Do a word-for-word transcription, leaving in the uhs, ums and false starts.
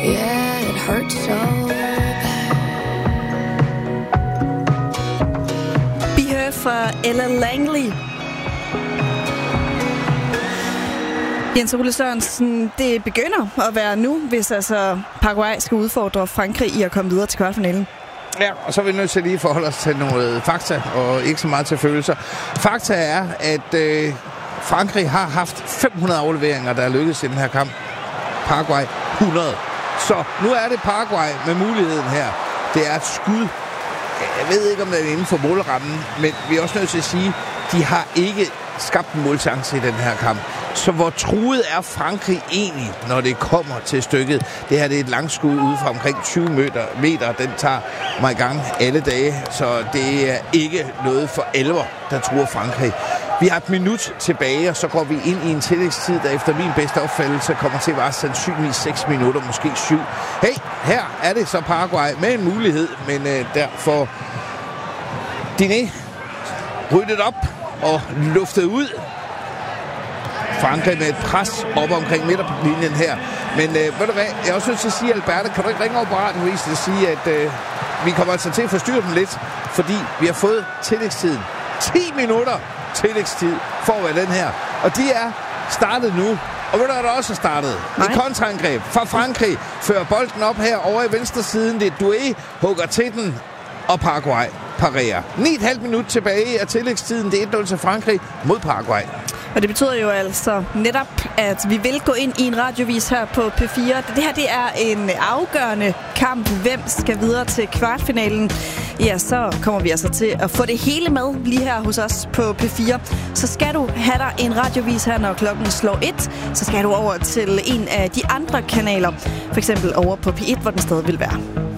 Yeah, it hurts so bad. Be Her fra Ella Langley. Jens Ole Sørensen, det begynder at være nu, hvis altså Paraguay skal udfordre Frankrig i at komme videre til kvartfinalen. Ja, og så er vi nødt til lige at forholde os til nogle fakta, og ikke så meget til følelser. Fakta er, at øh, Frankrig har haft fem hundrede afleveringer, der er lykkedes i den her kamp. Paraguay hundrede. Så nu er det Paraguay med muligheden her. Det er et skud. Jeg ved ikke, om det er inden for målrammen, men vi er også nødt til at sige, de har ikke skabt en målchance i den her kamp. Så hvor truet er Frankrig egentlig, når det kommer til stykket? Det her det er et langskud ude fra omkring tyve meter. meter. Den tager mig i gang alle dage, så det er ikke noget for alvor, der truer Frankrig. Vi har et minut tilbage, og så går vi ind i en tillægstid, der efter min bedste opfattelse kommer til at være sandsynligvis seks minutter, måske syv. Hey, her er det så Paraguay med en mulighed, men øh, derfor Diné ryddet op og luftet ud. Frankrig med et pres op omkring midterlinjen her. Men øh, ved du hvad, jeg er også nødt til at sige, Alberte, kan du ikke ringe over på radiovis og sige, at øh, vi kommer altså til at forstyrre dem lidt, fordi vi har fået tillægstiden. ti minutter tillægstid for at være den her. Og de er startet nu. Og ved du hvad der også er startet? Nej. Et kontraangreb fra Frankrig. Fører bolden op her over i venstre siden. Det er Doué, hugger til den, og Paraguay parerer. ni komma fem minut tilbage af tillægstiden. Det er et nul til Frankrig mod Paraguay. Og det betyder jo altså netop, at vi vil gå ind i en radiovis her på P fire. Det her det er en afgørende kamp. Hvem skal videre til kvartfinalen? Ja, så kommer vi altså til at få det hele med lige her hos os på P fire. Så skal du have dig en radiovis her, når klokken slår et. Så skal du over til en af de andre kanaler. For eksempel over på P et, hvor den stadig vil være.